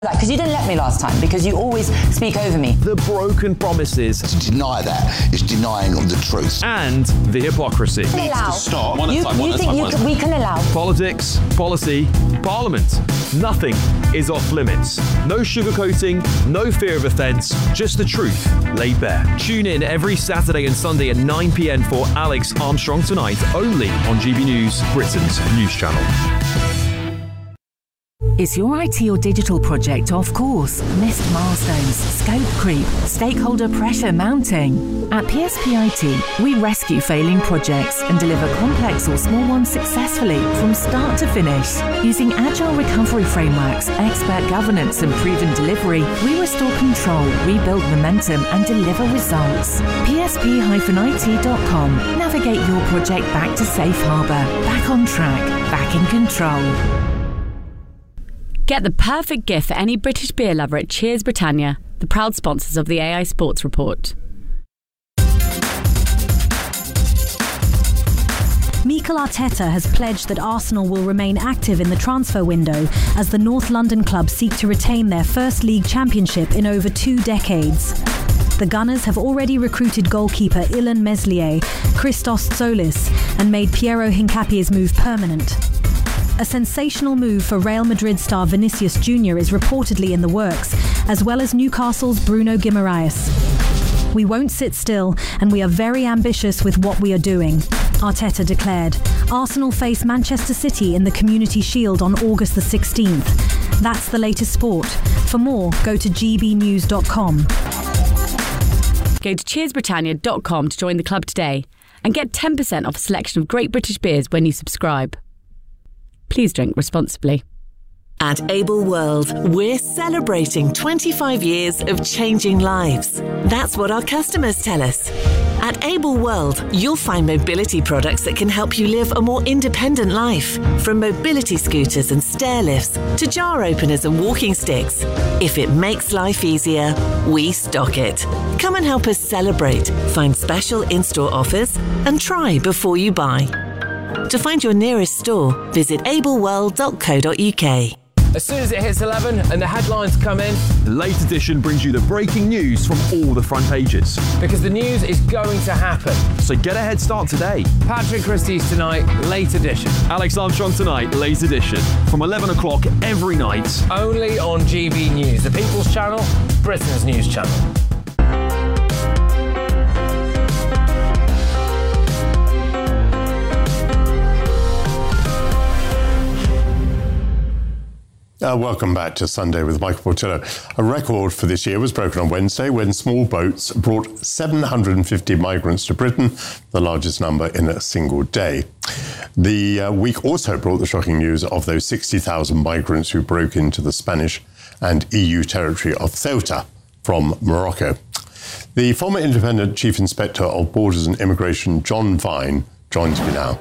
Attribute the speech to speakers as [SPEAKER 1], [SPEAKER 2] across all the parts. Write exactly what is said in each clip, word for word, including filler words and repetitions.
[SPEAKER 1] Because you didn't let me last time, because you always speak over me.
[SPEAKER 2] The broken promises.
[SPEAKER 3] To deny that is denying the truth.
[SPEAKER 2] And the hypocrisy.
[SPEAKER 1] We allow.
[SPEAKER 4] Stop. One at
[SPEAKER 1] You,
[SPEAKER 4] a time, one
[SPEAKER 1] you
[SPEAKER 4] at a
[SPEAKER 1] think
[SPEAKER 4] time,
[SPEAKER 1] you
[SPEAKER 4] one
[SPEAKER 1] can, we can allow?
[SPEAKER 2] Politics, policy, parliament. Nothing is off limits. No sugarcoating, no fear of offence, just the truth laid bare. Tune in every Saturday and Sunday at nine p.m. for Alex Armstrong Tonight, only on G B News, Britain's news channel.
[SPEAKER 5] Is your I T or digital project off course? Missed milestones, scope creep, stakeholder pressure mounting? At P S P I T, we rescue failing projects and deliver complex or small ones successfully from start to finish. Using agile recovery frameworks, expert governance and proven delivery, we restore control, rebuild momentum and deliver results. P S P I T dot com. Navigate your project back to safe harbour, back on track, back in control.
[SPEAKER 6] Get the perfect gift for any British beer lover at Cheers Britannia, the proud sponsors of the A I Sports Report.
[SPEAKER 7] Mikel Arteta has pledged that Arsenal will remain active in the transfer window as the North London club seek to retain their first league championship in over two decades. The Gunners have already recruited goalkeeper Ilan Meslier, Christos Tsolis, and made Piero Hincapie's move permanent. A sensational move for Real Madrid star Vinicius Junior is reportedly in the works, as well as Newcastle's Bruno Guimaraes. We won't sit still, and we are very ambitious with what we are doing, Arteta declared. Arsenal face Manchester City in the Community Shield on August the sixteenth. That's the latest sport. For more, go to g b news dot com.
[SPEAKER 6] Go to cheers britannia dot com to join the club today and get ten percent off a selection of great British beers when you subscribe. Please drink responsibly.
[SPEAKER 8] At Able World, we're celebrating twenty-five years of changing lives. That's what our customers tell us. At Able World, you'll find mobility products that can help you live a more independent life. From mobility scooters and stair lifts to jar openers and walking sticks. If it makes life easier, we stock it. Come and help us celebrate, find special in-store offers, and try before you buy. To find your nearest store, visit able world dot co dot u k.
[SPEAKER 9] As soon as it hits eleven and the headlines come in,
[SPEAKER 2] The Late Edition brings you the breaking news from all the front pages.
[SPEAKER 9] because the news is going to happen.
[SPEAKER 2] So get a head start today.
[SPEAKER 9] Patrick Christie's Tonight, late edition.
[SPEAKER 2] Alex Armstrong Tonight, Late Edition, from eleven o'clock every night.
[SPEAKER 9] Only on G B News, the People's Channel, Britain's news channel.
[SPEAKER 10] Uh, welcome back to Sunday with Michael Portillo. A record for this year was broken on Wednesday when small boats brought seven hundred fifty migrants to Britain, the largest number in a single day. The uh, week also brought the shocking news of those sixty thousand migrants who broke into the Spanish and E U territory of Ceuta from Morocco. The former Independent Chief Inspector of Borders and Immigration, John Vine, joins me now.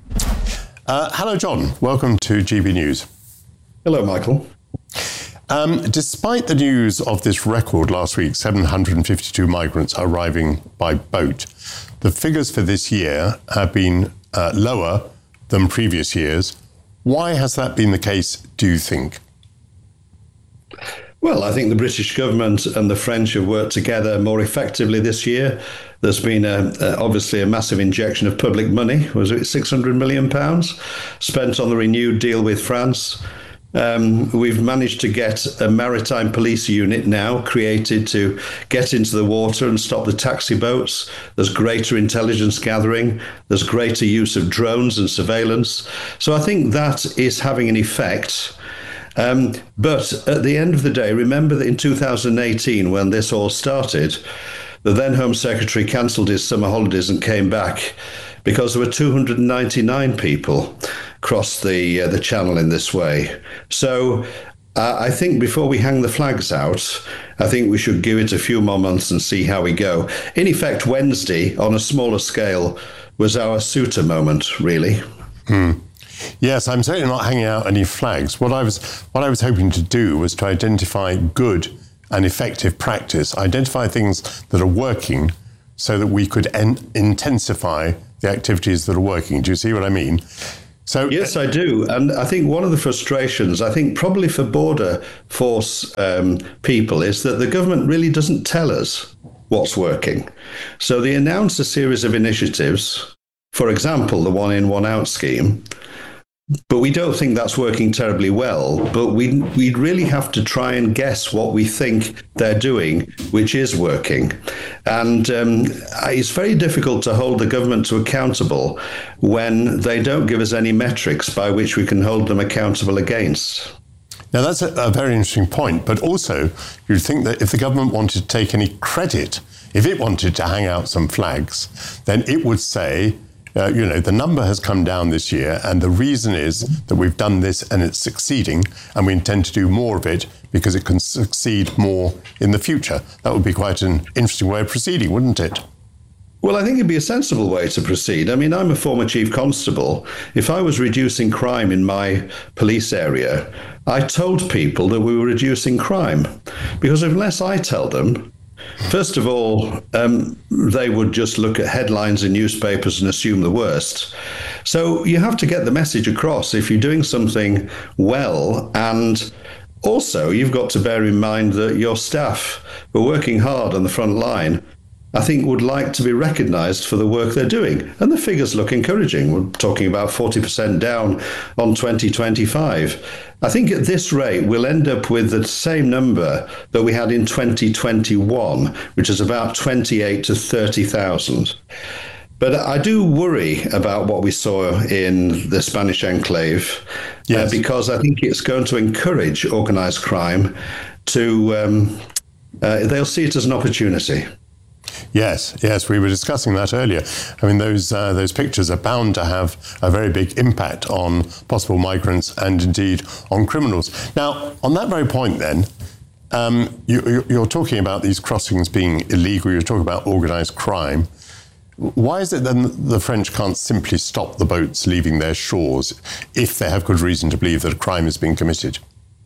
[SPEAKER 10] Uh, hello, John. Welcome to G B News.
[SPEAKER 11] Hello, Michael.
[SPEAKER 10] Um, despite the news of this record last week, seven hundred fifty-two migrants arriving by boat, the figures for this year have been uh, lower than previous years. Why has that been the case, do you think?
[SPEAKER 11] Well, I think the British government and the French have worked together more effectively this year. There's been a, a, obviously a massive injection of public money. Was it six hundred million pounds spent on the renewed deal with France? Um, we've managed to get a maritime police unit now created to get into the water and stop the taxi boats. There's greater intelligence gathering. There's greater use of drones and surveillance. So I think that is having an effect. Um, but at the end of the day, remember that in two thousand eighteen, when this all started, the then Home Secretary cancelled his summer holidays and came back because there were two hundred ninety-nine people crossed the uh, the channel in this way. So uh, I think before we hang the flags out, I think we should give it a few more months and see how we go. In effect, Wednesday, on a smaller scale, was our Ceuta moment, really.
[SPEAKER 10] Hmm. Yes, I'm certainly not hanging out any flags. What I was what I was hoping to do was to identify good and effective practice, identify things that are working so that we could en- intensify the activities that are working. Do you see what I mean? So
[SPEAKER 11] yes, I do. And I think one of the frustrations, I think probably for border force um, people, is that the government really doesn't tell us what's working. So they announce a series of initiatives, for example, the one in, one out scheme, but we don't think that's working terribly well. But we we'd really have to try and guess what we think they're doing, which is working. And um, it's very difficult to hold the government to accountable when they don't give us any metrics by which we can hold them accountable against.
[SPEAKER 10] Now, that's a, a very interesting point. But also, you'd think that if the government wanted to take any credit, if it wanted to hang out some flags, then it would say, Uh, you know, the number has come down this year, and the reason is that we've done this and it's succeeding, and we intend to do more of it because it can succeed more in the future. That would be quite an interesting way of proceeding, wouldn't it?
[SPEAKER 11] Well, I think it'd be a sensible way to proceed. I mean, I'm a former chief constable. If I was reducing crime in my police area, I told people that we were reducing crime, because unless I tell them, first of all, um, they would just look at headlines in newspapers and assume the worst. So you have to get the message across if you're doing something well. And also, you've got to bear in mind that your staff who are working hard on the front line, I think, would like to be recognised for the work they're doing. And the figures look encouraging. We're talking about forty percent down on twenty twenty-five. I think at this rate, we'll end up with the same number that we had in twenty twenty-one, which is about twenty-eight to thirty thousand. But I do worry about what we saw in the Spanish enclave, yes. uh, because I think it's going to encourage organised crime to, um, uh, they'll see it as an opportunity.
[SPEAKER 10] Yes, yes, we were discussing that earlier. I mean, those uh, those pictures are bound to have a very big impact on possible migrants and indeed on criminals. Now, on that very point then, um, you, you're talking about these crossings being illegal, you're talking about organised crime. Why is it then the French can't simply stop the boats leaving their shores if they have good reason to believe that a crime is being committed?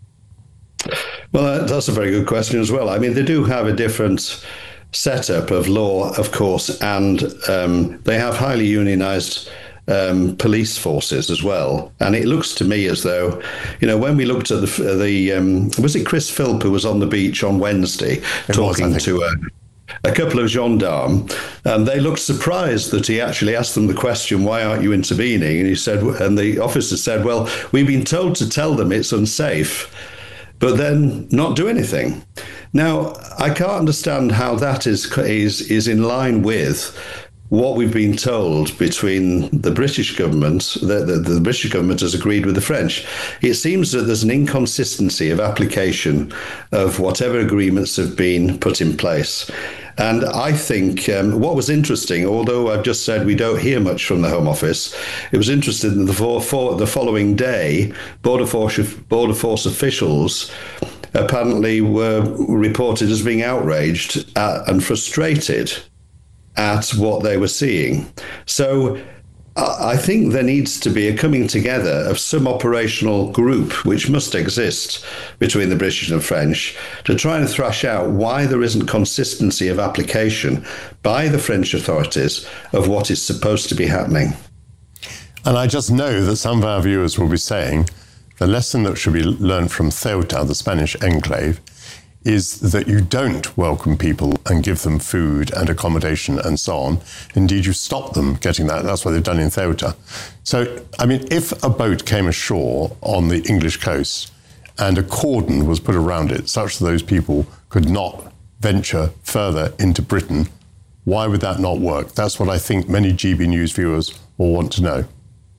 [SPEAKER 11] Well, that's a very good question as well. I mean, they do have a different setup of law, of course, and um, they have highly unionized um, police forces as well. And it looks to me as though, you know, when we looked at the, the um, was it Chris Philp who was on the beach on Wednesday it talking was, to a, a couple of gendarmes, and they looked surprised that he actually asked them the question, why aren't you intervening? And he said, and the officer said, well, we've been told to tell them it's unsafe, but then not do anything. Now, I can't understand how that is is is in line with what we've been told between the British government, the, the, the British government has agreed with the French. It seems that there's an inconsistency of application of whatever agreements have been put in place. And I think um, what was interesting, although I've just said we don't hear much from the Home Office, it was interesting that the, for, for the following day, Border Force, Border Force officials apparently were reported as being outraged at, and frustrated at what they were seeing. So I think there needs to be a coming together of some operational group, which must exist between the British and the French, to try and thrash out why there isn't consistency of application by the French authorities of what is supposed to be happening.
[SPEAKER 10] And I just know that some of our viewers will be saying the lesson that should be learned from Ceuta, the Spanish enclave, is that you don't welcome people and give them food and accommodation and so on. Indeed, you stop them getting that. That's what they've done in Ceuta. So, I mean, if a boat came ashore on the English coast and a cordon was put around it such that those people could not venture further into Britain, why would that not work? That's what I think many G B News viewers will want to know.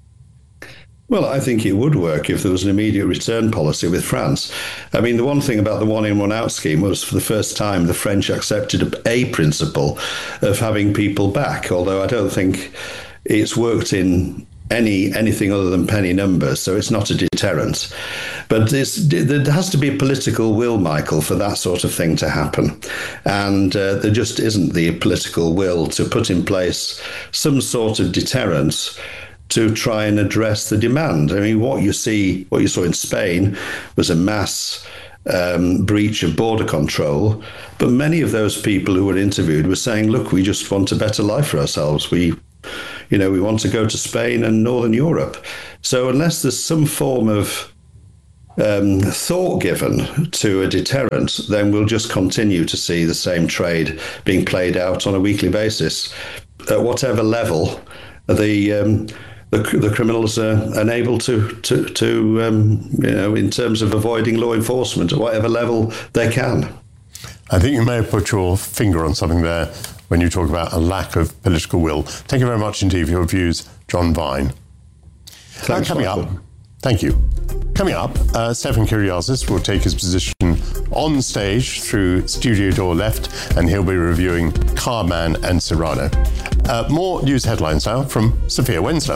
[SPEAKER 11] Well, I think it would work if there was an immediate return policy with France. I mean, the one thing about the one in, one out scheme was for the first time the French accepted a principle of having people back, although I don't think it's worked in any anything other than penny numbers, so it's not a deterrent. But it's, there has to be a political will, Michael, for that sort of thing to happen. And uh, there just isn't the political will to put in place some sort of deterrent to try and address the demand. I mean, what you see, what you saw in Spain was a mass um, breach of border control. But many of those people who were interviewed were saying, look, we just want a better life for ourselves. We, You know, we want to go to Spain and Northern Europe. So unless there's some form of um, thought given to a deterrent, then we'll just continue to see the same trade being played out on a weekly basis at whatever level the um, the, the criminals are unable to to to um, you know, in terms of avoiding law enforcement at whatever level they can.
[SPEAKER 10] I think you may have put your finger on something there when you talk about a lack of political will. Thank you very much indeed for your views, John Vine.
[SPEAKER 11] Thanks,
[SPEAKER 10] uh, coming
[SPEAKER 11] Michael.
[SPEAKER 10] up, thank you. Coming up, uh, Stefan Kyriazis will take his position on stage through studio door left, and he'll be reviewing Carman and Cyrano. Uh, more news headlines now from Sophia Wensler.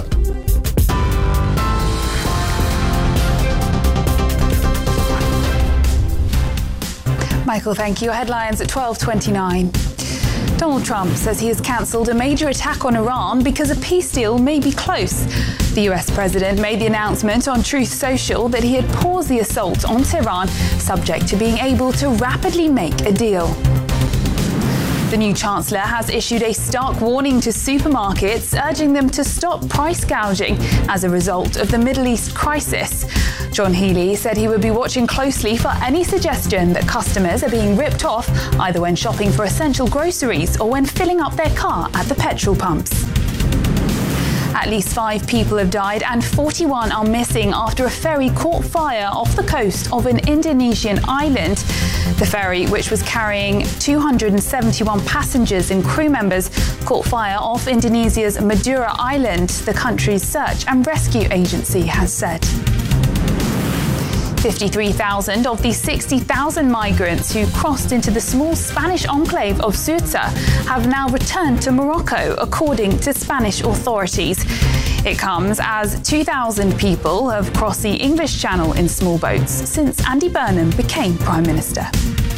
[SPEAKER 4] Michael, thank you. Headlines at twelve twenty-nine. Donald Trump says he has cancelled a major attack on Iran because a peace deal may be close. The U S president made the announcement on Truth Social that he had paused the assault on Tehran, subject to being able to rapidly make a deal. The new Chancellor has issued a stark warning to supermarkets, urging them to stop price gouging as a result of the Middle East crisis. John Healey said he would be watching closely for any suggestion that customers are being ripped off, either when shopping for essential groceries or when filling up their car at the petrol pumps. At least five people have died and forty-one are missing after a ferry caught fire off the coast of an Indonesian island. The ferry, which was carrying two hundred seventy-one passengers and crew members, caught fire off Indonesia's Madura Island, the country's search and rescue agency has said. fifty-three thousand of the sixty thousand migrants who crossed into the small Spanish enclave of Ceuta have now returned to Morocco, according to Spanish authorities. It comes as two thousand people have crossed the English Channel in small boats since Andy Burnham became Prime Minister.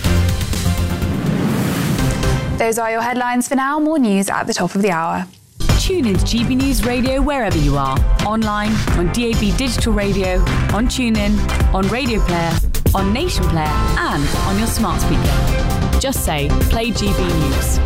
[SPEAKER 4] Those are your headlines for now. More news at the top of the hour.
[SPEAKER 6] Tune in to G B News Radio wherever you are. Online, on D A B Digital Radio, on TuneIn, on Radio Player, on Nation Player, and on your smart speaker. Just say, play G B News.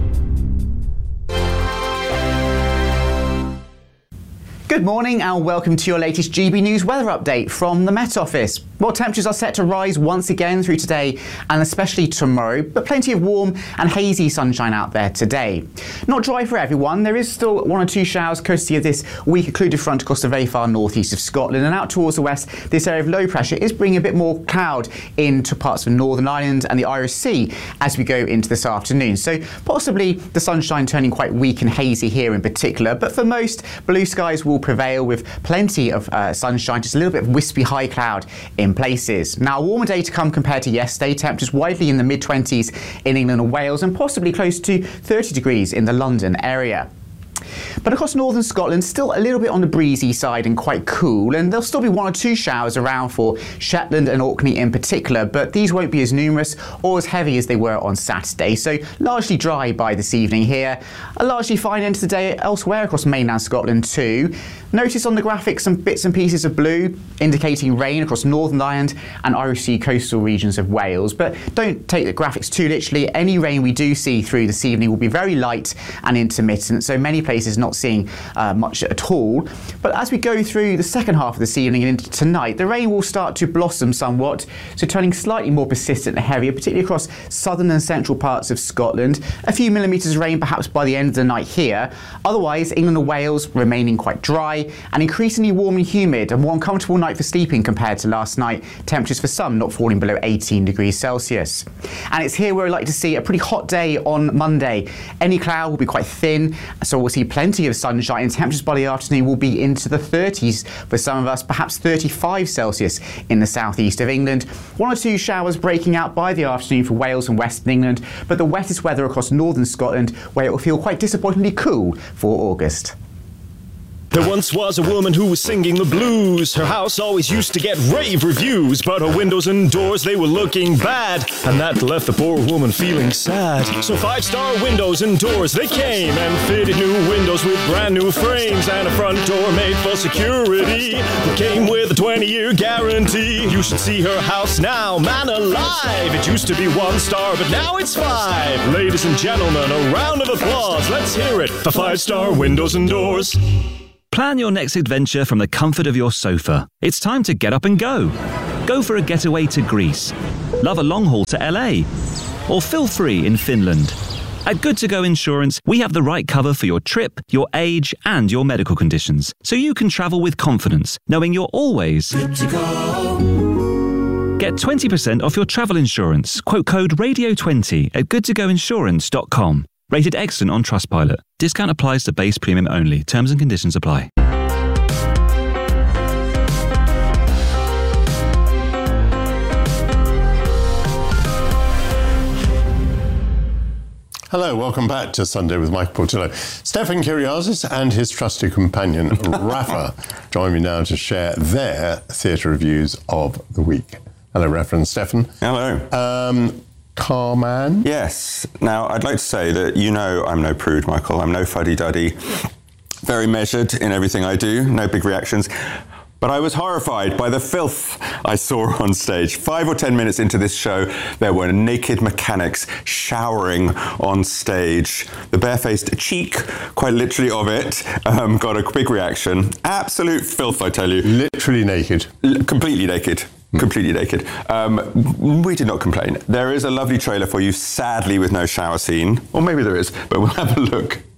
[SPEAKER 12] Good morning and welcome to your latest G B News weather update from the Met Office. Well, temperatures are set to rise once again through today and especially tomorrow, but plenty of warm and hazy sunshine out there today. Not dry for everyone. There is still one or two showers courtesy of this weak occluded front across the very far northeast of Scotland, and out towards the west, this area of low pressure is bringing a bit more cloud into parts of Northern Ireland and the Irish Sea as we go into this afternoon. So possibly the sunshine turning quite weak and hazy here in particular, but for most, blue skies will prevail with plenty of uh, sunshine, just a little bit of wispy high cloud in places. Now, a warmer day to come compared to yesterday. Temperatures widely in the mid twenties in England and Wales, and possibly close to thirty degrees in the London area. But across northern Scotland, still a little bit on the breezy side and quite cool, and there'll still be one or two showers around for Shetland and Orkney in particular, but these won't be as numerous or as heavy as they were on Saturday, so largely dry by this evening here. A largely fine end to the day elsewhere across mainland Scotland too. Notice on the graphic some bits and pieces of blue indicating rain across Northern Ireland and Irish Sea coastal regions of Wales, but don't take the graphics too literally. Any rain we do see through this evening will be very light and intermittent, so many places not seeing uh, much at all. But as we go through the second half of this evening and into tonight, the rain will start to blossom somewhat, so turning slightly more persistent and heavier, particularly across southern and central parts of Scotland. A few millimetres of rain perhaps by the end of the night here. Otherwise, England and Wales remaining quite dry and increasingly warm and humid, a more uncomfortable night for sleeping compared to last night. Temperatures for some not falling below eighteen degrees Celsius. And it's here where we like to see a pretty hot day on Monday. Any cloud will be quite thin, so we'll see plenty of sunshine, and temperatures by the afternoon will be into the thirties for some of us, perhaps thirty-five Celsius in the southeast of England. One or two showers breaking out by the afternoon for Wales and Western England, but the wettest weather across northern Scotland, where it will feel quite disappointingly cool for August.
[SPEAKER 13] There once was a woman who was singing the blues. Her house always used to get rave reviews, but her windows and doors, they were looking bad, and that left the poor woman feeling sad. So five-star windows and doors, they came and fitted new windows with brand new frames, and a front door made for security that came with a twenty-year guarantee. You should see her house now, man alive. It used to be one star, but now it's five. Ladies and gentlemen, a round of applause. Let's hear it for five-star windows and doors.
[SPEAKER 14] Plan your next adventure from the comfort of your sofa. It's time to get up and go. Go for a getaway to Greece. Love a long haul to L A. Or feel free in Finland. At Good To Go Insurance, we have the right cover for your trip, your age, and your medical conditions, so you can travel with confidence, knowing you're always good to go. Get twenty percent off your travel insurance. Quote code radio twenty at good to go insurance dot com. Rated excellent on Trustpilot. Discount applies to base premium only. Terms and conditions apply.
[SPEAKER 10] Hello, welcome back to Sunday with Michael Portillo. Stefan Kyriazis and his trusty companion, Rafa, join me now to share their theatre reviews of the week. Hello, Rafa and Stefan.
[SPEAKER 15] Hello.
[SPEAKER 10] Um, Carman?
[SPEAKER 15] Yes. Now, I'd like to say that you know I'm no prude, Michael. I'm no fuddy-duddy. Very measured in everything I do. No big reactions. But I was horrified by the filth I saw on stage. Five or ten minutes into this show, there were naked mechanics showering on stage. The barefaced cheek, quite literally of it, um, got a big reaction. Absolute filth, I tell you.
[SPEAKER 10] Literally naked.
[SPEAKER 15] L- completely naked. Completely naked. Um, we did not complain. There is a lovely trailer for you, sadly with no shower scene. Or maybe there is, but we'll have a look.